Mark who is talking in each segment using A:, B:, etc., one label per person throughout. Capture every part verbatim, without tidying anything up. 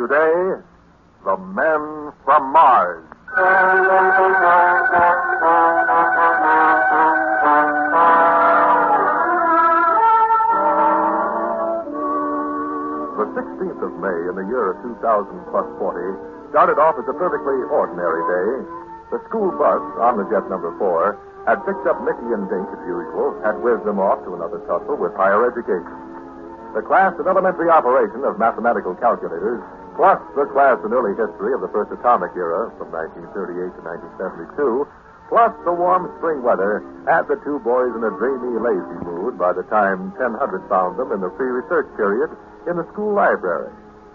A: Today, the men from Mars. The sixteenth of May in the year of two thousand plus forty started off as a perfectly ordinary day. The school bus, Omnijet number four, had picked up Mickey and Dink as usual, had whizzed them off to another tussle with higher education. The class in elementary operation of mathematical calculators, plus the class in early history of the first atomic era from nineteen thirty-eight to nineteen seventy-two, plus the warm spring weather, had the two boys in a dreamy, lazy mood by the time ten hundred found them in the pre-research period in the school library.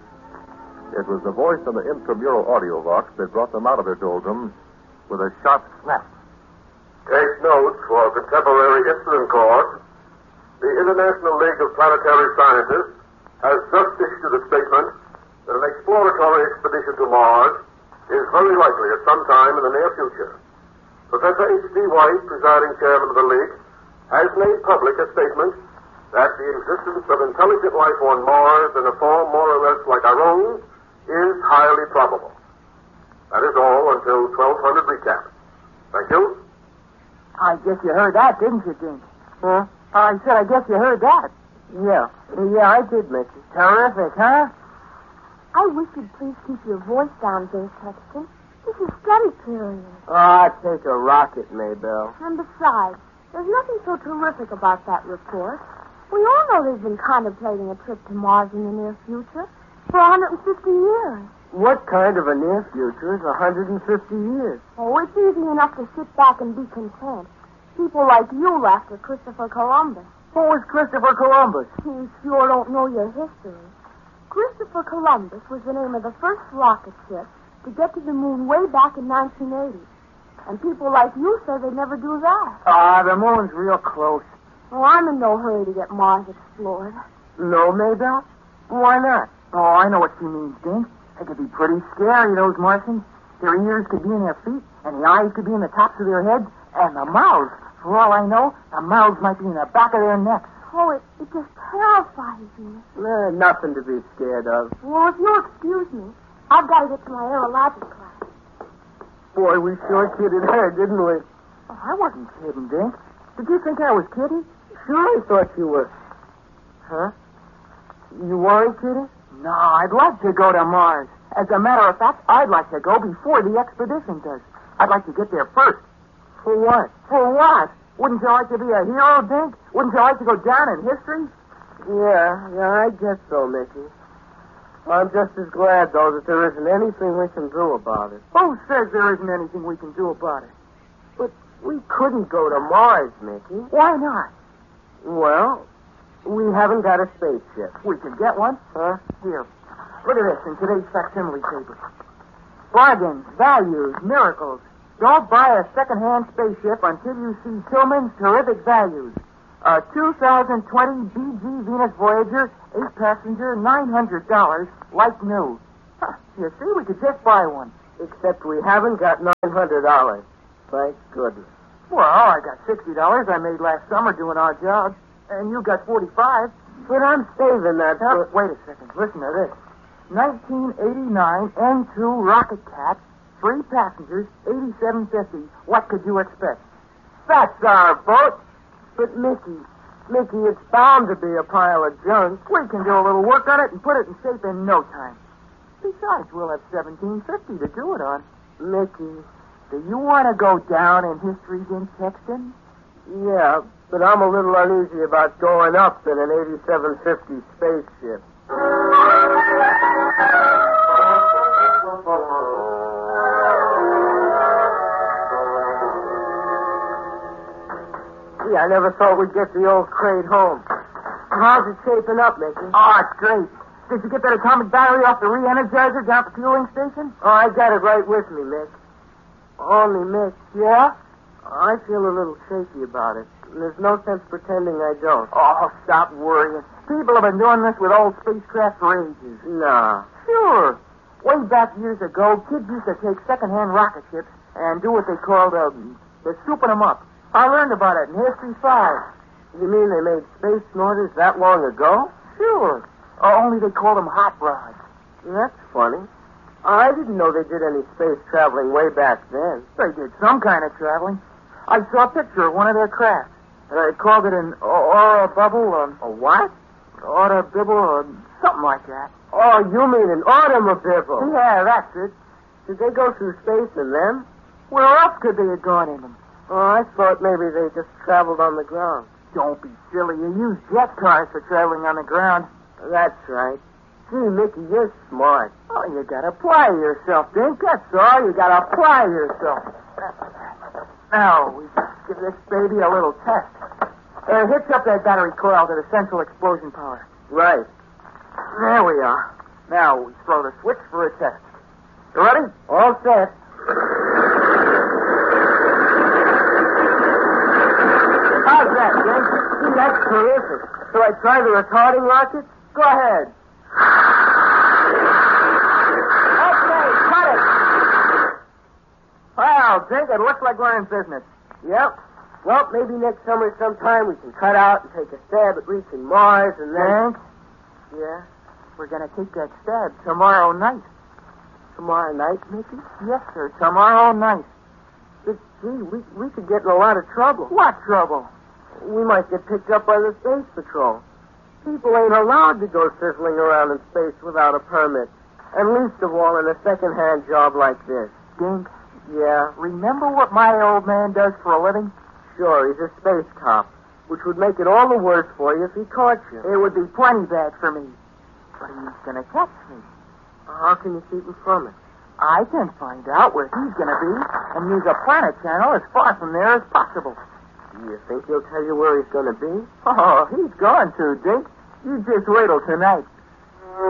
A: It was the voice on the intramural audio box that brought them out of their doldrums with a sharp snap.
B: Take note for contemporary incident course. The International League of Planetary Scientists has just issued a statement that an exploratory expedition to Mars is very likely at some time in the near future. Professor H D White, presiding chairman of the League, has made public a statement that the existence of intelligent life on Mars in a form more or less like our own is highly probable. That is all until twelve hundred recap. Thank you.
C: I guess you heard that, didn't you, Dink?
D: Huh?
C: I said, I guess you heard that.
D: Yeah. Yeah, I did, Mickey.
C: Terrific, huh?
E: I wish you'd please keep your voice down, Dink Sexton. This is study period.
D: Ah, oh, take a rocket, Maybelle.
E: And besides, there's nothing so terrific about that report. We all know they've been contemplating a trip to Mars in the near future for one hundred fifty years.
D: What kind of a near future is one hundred fifty years?
E: Oh, it's easy enough to sit back and be content. People like you laughed at Christopher Columbus.
C: Who was Christopher Columbus?
E: You sure don't know your history. Christopher Columbus was the name of the first rocket ship to get to the moon way back in nineteen eighty. And people like you say they'd never do that.
C: Ah, the moon's real close.
E: Oh, I'm in no hurry to get Mars explored.
C: No, Maybelle? Why not? Oh, I know what she means, Dink. It could be pretty scary, those Martians. Their ears could be in their feet, and the eyes could be in the tops of their heads, and the mouths, for all I know, the mouths might be in the back of their necks.
E: Oh, it, it just terrifies me.
D: Eh, nothing to be scared of.
E: Well, if you'll excuse me, I've got to get to my aerologic class.
D: Boy, we sure kidded her, didn't we?
C: Oh, I wasn't kidding, Dink. Did you think I was kidding?
D: Sure, I thought you were. Huh? You weren't kidding?
C: No, I'd like to go to Mars. As a matter of fact, I'd like to go before the expedition does. I'd like to get there first.
D: For what?
C: For what? Wouldn't you like to be a hero, Dink? Wouldn't you like to go down in history?
D: Yeah, yeah, I guess so, Mickey. I'm just as glad, though, that there isn't anything we can do about it.
C: Who says there isn't anything we can do about it?
D: But we couldn't go to Mars, Mickey.
C: Why not?
D: Well, we haven't got a spaceship.
C: We can get one.
D: Huh?
C: Here. Look at this in today's facsimile paper. Bargains, values, miracles. Don't buy a second-hand spaceship until you see Tillman's terrific values. A two thousand twenty B G Venus Voyager, eight-passenger, nine hundred dollars, like new. Huh, you see, we could just buy one.
D: Except we haven't got nine hundred dollars. Thank goodness.
C: Well, I got sixty dollars I made last summer doing our job. And you got forty-five.
D: But I'm saving that
C: Huh?
D: for...
C: Wait a second. Listen to this. nineteen eighty-nine N two Rocket Cat, three passengers, eighty-seven fifty. What could you expect? That's our boat.
D: But, Mickey, Mickey, it's bound to be a pile of junk.
C: We can do a little work on it and put it in shape in no time. Besides, we'll have seventeen fifty to do it on.
D: Mickey.
C: Do you want to go down in history, Dink Sexton?
D: Yeah, but I'm a little uneasy about going up in an eighty-seven fifty spaceship. Gee, I never thought we'd get the old crate home. How's it shaping up, Mickey?
C: Oh, it's great. Did you get that atomic battery off the re-energizer down at the fueling station?
D: Oh, I got it right with me, Mick. Only, Mick.
C: Yeah?
D: I feel a little shaky about it. There's no sense pretending I don't.
C: Oh, stop worrying. People have been doing this with old spacecraft for ages.
D: Nah.
C: Sure. Way back years ago, kids used to take second-hand rocket ships and do what they called, um, the souping them up. I learned about it in History five.
D: You mean they made space snorters that long ago?
C: Sure. Oh, only they called them hot rods.
D: That's funny. I didn't know they did any space traveling way back then.
C: They did some kind of traveling. I saw a picture of one of their craft. And I called it an aura bubble, um,
D: A what?
C: aura bibble, or something like that.
D: Oh, you mean an automobile?
C: Yeah, that's it.
D: Did they go through space in them?
C: Where else could they have gone in them?
D: Oh, I thought maybe they just traveled on the ground.
C: Don't be silly. You use jet cars for traveling on the ground.
D: That's right. Gee, Mickey, you're smart.
C: Oh, you gotta apply yourself, Dink. That's all. You gotta apply yourself. Now, we give this baby a little test. Uh, hitch up that battery coil to the central explosion power.
D: Right.
C: There we are. Now we throw the switch for a test. You ready?
D: All set.
C: How's that, Dink?
D: Gee, that's terrific. So I try the retarding rocket?
C: Go ahead. Okay, cut it. Well, Dink, it looks like we're in business.
D: Yep. Well, maybe next summer sometime we can cut out and take a stab at reaching Mars and then...
C: Dink,
D: Yeah?
C: we're gonna take that stab tomorrow night.
D: Tomorrow night, Mickey?
C: Yes, sir, tomorrow night.
D: But, gee, we, we could get in a lot of trouble.
C: What trouble?
D: We might get picked up by the Space Patrol. People ain't allowed to go sizzling around in space without a permit. And least of all in a second-hand job like this.
C: Dink,
D: Yeah,
C: remember what my old man does for a living?
D: sure, he's a space cop, which would make it all the worse for you if he caught you.
C: It would be plenty bad for me. But he's gonna catch me.
D: How can you keep him from it?
C: I can find out where he's gonna be and use a planet channel as far from there as possible.
D: Do you think he'll tell you where he's going to be?
C: Oh, he's going to, Dink. You just wait till tonight.